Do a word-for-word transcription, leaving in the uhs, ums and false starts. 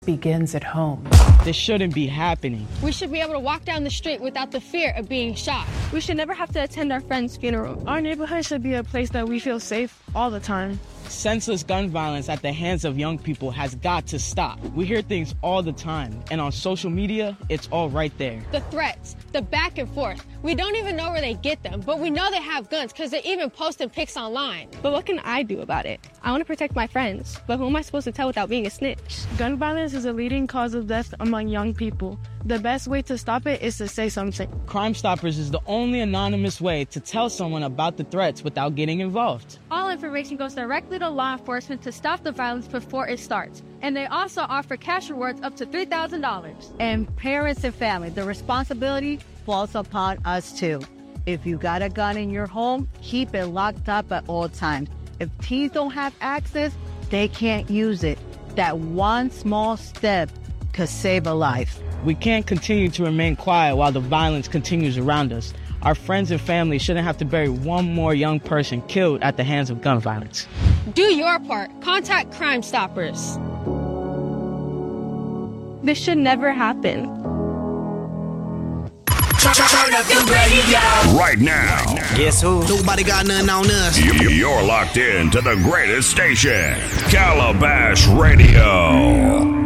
begins at home. This shouldn't be happening. We should be able to walk down the street without the fear of being shot. We should never have to attend our friend's funeral. Our neighborhood should be a place that we feel safe all the time. Senseless gun violence at the hands of young people has got to stop. We hear things all the time, and on social media, it's all right there. The threats, the back and forth. We don't even know where they get them, but we know they have guns because they're even posting pics online. But what can I do about it? I want to protect my friends, but who am I supposed to tell without being a snitch? Gun violence is a leading cause of death among young people. The best way to stop it is to say something. Crime Stoppers is the only anonymous way to tell someone about the threats without getting involved. All information goes directly to law enforcement to stop the violence before it starts. And they also offer cash rewards up to three thousand dollars. And parents and family, the responsibility falls upon us too. If you got a gun in your home, keep it locked up at all times. If teens don't have access, they can't use it. That one small step could save a life. We can't continue to remain quiet while the violence continues around us. Our friends and family shouldn't have to bury one more young person killed at the hands of gun violence. Do your part. Contact Crime Stoppers. This should never happen. Turn up the radio. Right now. Guess who? Nobody got nothing on us. You're locked in to the greatest station, Calabash Radio.